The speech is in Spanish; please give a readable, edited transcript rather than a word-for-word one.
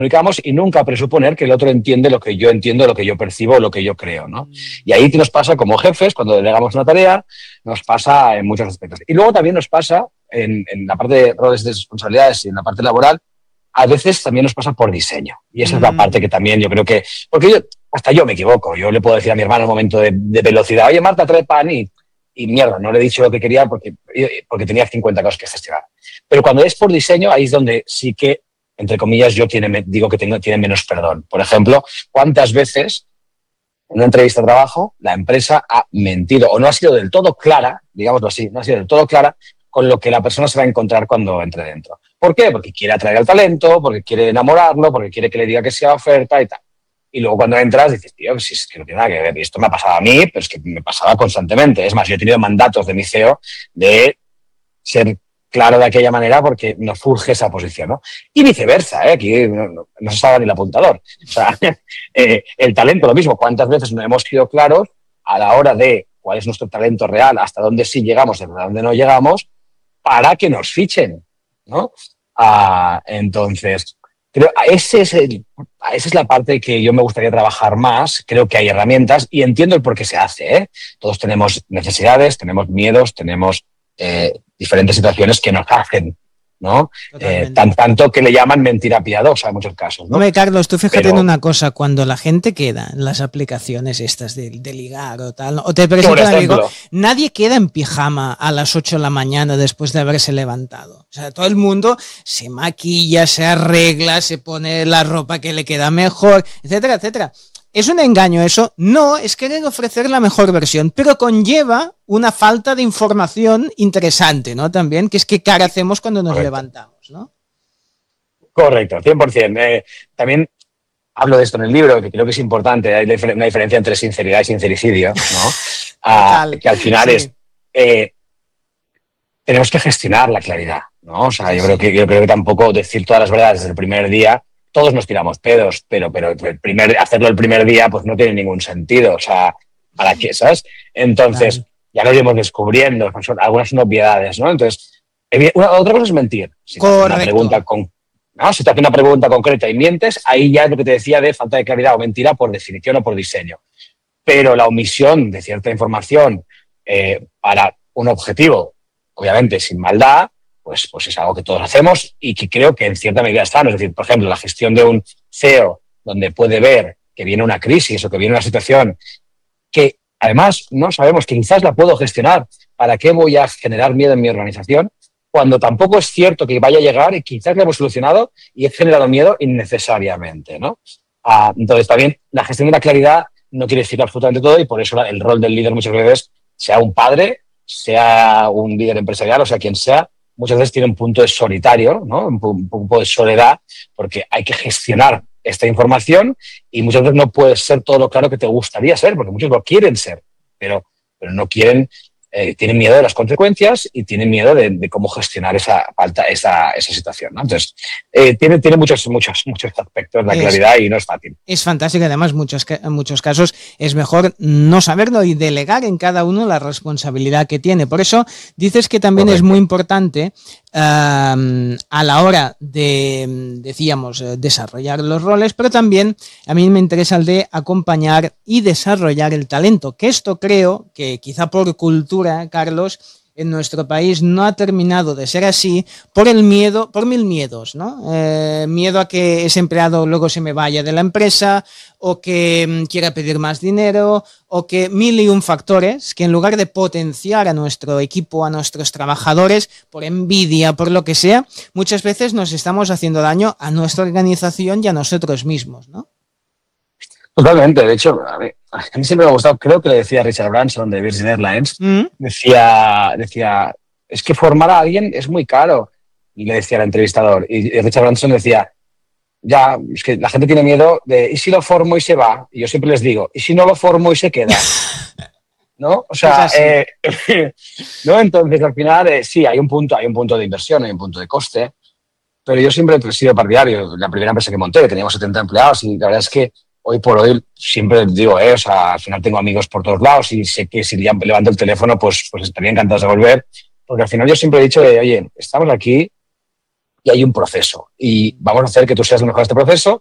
comunicamos y nunca presuponer que el otro entiende lo que yo entiendo, lo que yo percibo, lo que yo creo, ¿no? Y ahí nos pasa como jefes, cuando delegamos una tarea, nos pasa en muchos aspectos. Y luego también nos pasa en la parte de roles de responsabilidades y en la parte laboral, a veces también nos pasa por diseño. Y esa es la parte que también yo creo que... Porque hasta yo me equivoco. Yo le puedo decir a mi hermano en un momento de velocidad, oye, Marta, trae pan y mierda, no le he dicho lo que quería porque tenía 50 cosas que gestionar. Pero cuando es por diseño, ahí es donde sí que, entre comillas, yo digo que tiene menos perdón. Por ejemplo, ¿cuántas veces en una entrevista de trabajo la empresa ha mentido o no ha sido del todo clara, digámoslo así, no ha sido del todo clara con lo que la persona se va a encontrar cuando entre dentro? ¿Por qué? Porque quiere atraer al talento, porque quiere enamorarlo, porque quiere que le diga que sea oferta y tal. Y luego cuando entras dices, tío, si es que no tiene nada que ver. Y esto me ha pasado a mí, pero es que me pasaba constantemente. Es más, yo he tenido mandatos de mi CEO de ser claro de aquella manera porque nos surge esa posición, ¿no? Y viceversa, ¿eh? Aquí no se sabe ni el apuntador. O sea, el talento, lo mismo. ¿Cuántas veces no hemos sido claros a la hora de cuál es nuestro talento real, hasta dónde sí llegamos, hasta dónde no llegamos, para que nos fichen, ¿no? Entonces, creo esa es la parte que yo me gustaría trabajar más. Creo que hay herramientas y entiendo el por qué se hace, ¿eh? Todos tenemos necesidades, tenemos miedos, tenemos diferentes situaciones que nos hacen, ¿no? Tanto que le llaman mentira piadosa en muchos casos, ¿no? Hombre, Carlos, tú fíjate en una cosa, cuando la gente queda en las aplicaciones estas de ligar o tal, o te presentan un amigo, nadie queda en pijama a las 8 de la mañana después de haberse levantado. O sea, todo el mundo se maquilla, se arregla, se pone la ropa que le queda mejor, etcétera, etcétera. ¿Es un engaño eso? No, es querer ofrecer la mejor versión, pero conlleva una falta de información interesante, ¿no? También, que es qué cara hacemos cuando nos levantamos, ¿no? Correcto, 100%. También hablo de esto en el libro, que creo que es importante. Hay una diferencia entre sinceridad y sincericidio, ¿no? Que al final tenemos que gestionar la claridad, ¿no? O sea, yo creo que tampoco decir todas las verdades desde el primer día. Todos nos tiramos pedos, pero hacerlo el primer día pues no tiene ningún sentido. O sea, ¿para qué? ¿Sabes? Entonces, ya lo iremos descubriendo. Son algunas obviedades, ¿no? Entonces, otra cosa es mentir. Si te hace una pregunta concreta y mientes, ahí ya es lo que te decía de falta de claridad o mentira por definición o por diseño. Pero la omisión de cierta información para un objetivo, obviamente sin maldad, pues es algo que todos hacemos y que creo que en cierta medida está. Es decir, por ejemplo, la gestión de un CEO donde puede ver que viene una crisis o que viene una situación que además no sabemos que quizás la puedo gestionar. ¿Para qué voy a generar miedo en mi organización? Cuando tampoco es cierto que vaya a llegar y quizás lo hemos solucionado y he generado miedo innecesariamente, ¿no? Entonces, también la gestión de la claridad no quiere decir absolutamente todo y por eso el rol del líder muchas veces, sea un padre, sea un líder empresarial, o sea quien sea, muchas veces tiene un punto de solitario, ¿no? Un punto de soledad, porque hay que gestionar esta información y muchas veces no puede ser todo lo claro que te gustaría ser, porque muchos lo quieren ser, pero no quieren, tienen miedo de las consecuencias y tienen miedo de cómo gestionar esa situación, ¿no? Entonces, tiene muchos aspectos la claridad y no es fácil. Es fantástico, además, en muchos casos es mejor no saberlo y delegar en cada uno la responsabilidad que tiene. Por eso dices que también es muy importante a la hora de, decíamos, desarrollar los roles, pero también a mí me interesa el de acompañar y desarrollar el talento, que esto creo que quizá por cultura, Carlos, en nuestro país no ha terminado de ser así por el miedo, por mil miedos, ¿no? Miedo a que ese empleado luego se me vaya de la empresa o que quiera pedir más dinero o que mil y un factores que en lugar de potenciar a nuestro equipo, a nuestros trabajadores, por envidia, por lo que sea, muchas veces nos estamos haciendo daño a nuestra organización y a nosotros mismos, ¿no? Totalmente. De hecho, a mí siempre me ha gustado, creo que le decía Richard Branson de Virgin Airlines, decía, es que formar a alguien es muy caro. Y le decía al entrevistador, y Richard Branson decía, ya, es que la gente tiene miedo de, ¿y si lo formo y se va? Y yo siempre les digo, ¿y si no lo formo y se queda? ¿No? O sea, ¿no? Entonces al final sí, hay un punto de inversión, hay un punto de coste, pero yo siempre he sido partidario. La primera empresa que monté, teníamos 70 empleados y la verdad es que hoy por hoy siempre digo, o sea, al final tengo amigos por todos lados y sé que si levanto el teléfono, pues estaría encantado de volver, porque al final yo siempre he dicho, oye, estamos aquí y hay un proceso. Y vamos a hacer que tú seas el mejor en este proceso